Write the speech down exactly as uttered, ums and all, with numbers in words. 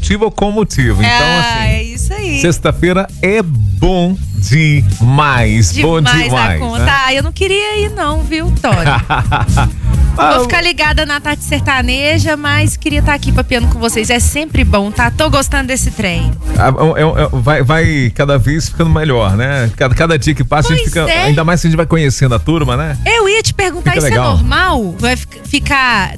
motivo ou com motivo. Então, ah, assim, é isso aí. Sexta-feira é bom demais. Demais bom demais. a conta. Né? Ah, eu não queria ir não, viu, Tony? Vou ficar ligada na Tati Sertaneja, mas queria estar aqui papeando com vocês. É sempre bom, tá? Tô gostando desse trem. É, é, é, vai, vai cada vez ficando melhor, né? Cada, cada dia que passa, Pois a gente fica. é. Ainda mais que a gente vai conhecendo a turma, né? Eu ia te perguntar, Fica isso legal. é normal? Vai fi- ficar